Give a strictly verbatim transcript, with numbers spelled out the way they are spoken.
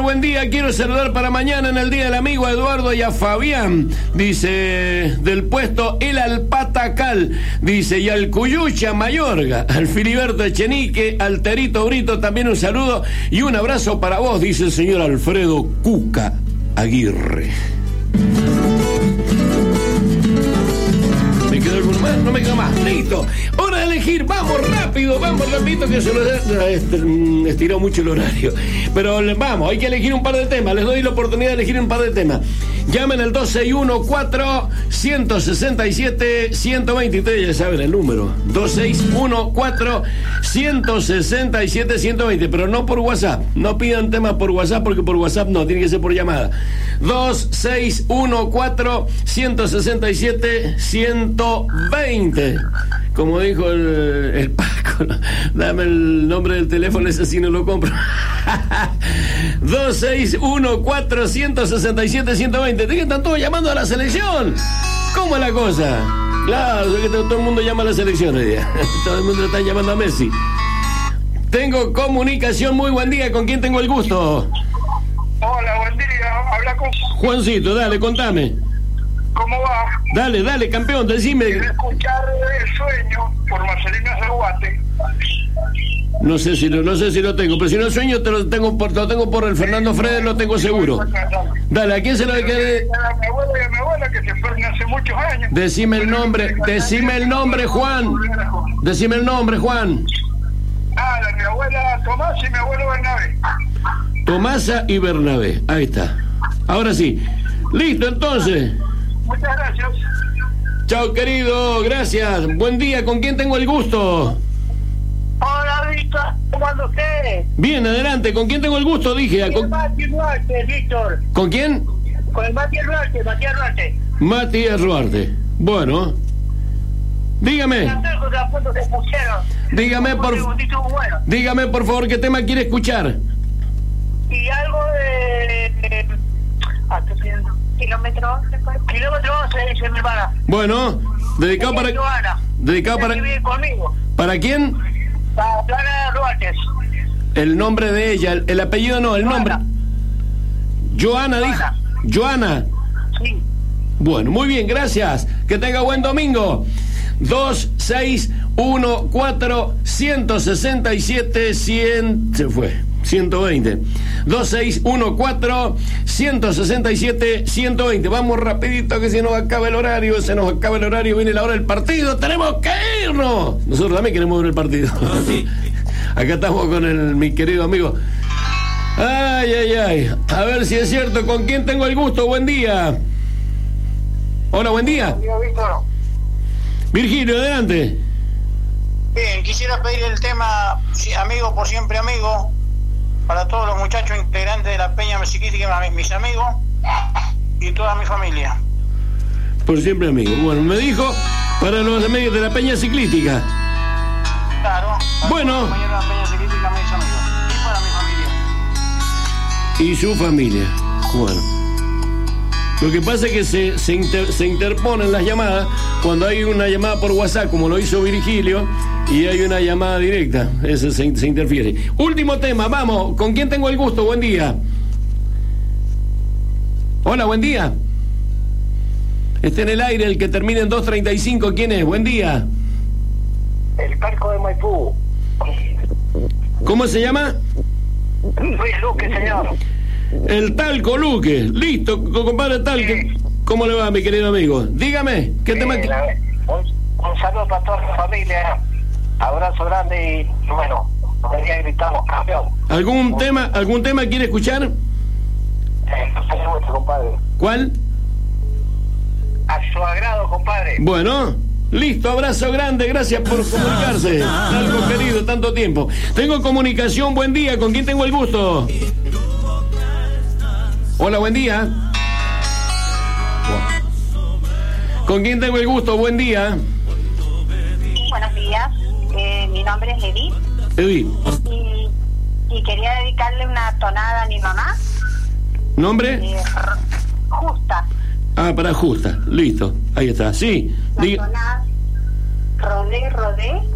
buen día. Quiero saludar para mañana en el Día del Amigo a Eduardo y a Fabián, dice, del puesto El Alpatacal, dice, y al Cuyucha Mayorga, al Filiberto Echenique, al Terito Brito, también un saludo y un abrazo para vos, dice el señor Alfredo Cuca Aguirre. ¿Me quedó algún más? No me quedó más. Listo. Hora de elegir. Vamos rápido, vamos rapidito que se lo he estirado mucho el horario. Pero vamos, hay que elegir un par de temas. Les doy la oportunidad de elegir un par de temas. Llamen al dos seis uno cuatro, uno seis siete, uno dos cero. Ustedes ya saben el número. dos seis uno cuatro, uno seis siete, uno dos cero. Pero no por WhatsApp. No pidan temas por WhatsApp porque por WhatsApp no. Tiene que ser por llamada. dos seis uno cuatro, uno seis siete, uno dos cero. Como dijo el, el Paco, ¿no? Dame el nombre del teléfono, ese sí no lo compro. dos seis uno cuatro, uno seis siete, uno dos cero. Están todos llamando a la selección. ¿Cómo es la cosa? Claro, que todo el mundo llama a la selección hoy día. Todo el mundo está llamando a Messi. Tengo comunicación. Muy buen día. ¿Con quién tengo el gusto? Hola, buen día. Habla con Juancito. Dale, contame. ¿Cómo va? Dale, dale, campeón, decime. Quiero escuchar El Sueño por Marcelino Zaguate. No sé si lo, no sé si lo tengo, pero si no sueño te lo tengo por, lo tengo por el Fernando Fredes, lo tengo seguro. Dale, ¿a quién se lo quiere? A mi abuela y a mi abuela que se fueron hace muchos años. Decime el nombre, decime el nombre, Juan. Decime el nombre, Juan. Ah, la mi abuela Tomás y mi abuelo Bernabé. Tomasa y Bernabé, ahí está. Ahora sí. Listo, entonces. Muchas gracias. Chao, querido, gracias. Buen día, ¿con quién tengo el gusto? Hola, Víctor, ¿cómo anda usted? Bien, adelante, ¿con quién tengo el gusto? Dije. Con Matías Duarte, Víctor. ¿Con quién? Con el Matías Duarte, Matías Duarte. Matías Duarte. Bueno. Dígame. Dígame por, dígame, por favor, ¿qué tema quiere escuchar? Y algo de... Ah, estoy pidiendo. Kilómetro once, kilómetro once, dice mi hermana. Bueno, dedicado para... Joana. Dedicado para... Conmigo. ¿Para quién? Para Clara Duarte. El nombre de ella, el, el apellido no, el Joana. Nombre. Joana, dijo. Joana. Sí. Bueno, muy bien, gracias. Que tenga buen domingo. dos seis uno cuatro, uno seis siete, cien... Se fue. ciento veinte. dos seis uno cuatro, uno seis siete, ciento veinte. Vamos rapidito que se nos acaba el horario, se nos acaba el horario, viene la hora del partido, tenemos que irnos. Nosotros también queremos ver el partido. Acá estamos con el, mi querido amigo. Ay, ay, ay. A ver si es cierto, ¿con quién tengo el gusto? Buen día. Hola, buen día. Buen día, Víctor. Virgilio, adelante. Bien, quisiera pedir el tema Amigo por Siempre Amigo para todos los muchachos integrantes de la Peña Ciclística, mis amigos y toda mi familia. Por siempre amigo. Bueno, me dijo para los amigos de la Peña Ciclística. Claro. Bueno. Los compañeros de la Peña Ciclística, mis amigos. Y para mi familia. Y su familia. Bueno. Lo que pasa es que se, se, inter, se interponen las llamadas cuando hay una llamada por WhatsApp, como lo hizo Virgilio, y hay una llamada directa. Eso se, se interfiere. Último tema, vamos. ¿Con quién tengo el gusto? Buen día. Hola, buen día. Está en el aire el que termina en dos treinta y cinco. ¿Quién es? Buen día. El Talco de Maipú. ¿Cómo se llama? Luis Luque, señor. El Talco Luque. Listo, compadre Talco. Sí. ¿Cómo le va, mi querido amigo? Dígame, ¿qué sí, tema? La, un, un saludo para toda la familia. Abrazo grande y bueno, ya gritamos campeón. ¿Algún un, tema, algún tema quiere escuchar? Eh, no sé mucho, compadre. ¿Cuál? A su agrado, compadre. Bueno, listo, abrazo grande, gracias por comunicarse. Talco querido, tanto tiempo. Tengo comunicación, buen día, ¿con quién tengo el gusto? Hola, buen día. ¿Con quién tengo el gusto? Buen día. Buenos días. Eh, mi nombre es Edith. Edith. Y, y quería dedicarle una tonada a mi mamá. ¿Nombre? Eh, Justa. Ah, para Justa. Listo. Ahí está. Sí. La Diga. tonada. Rodé, rodé.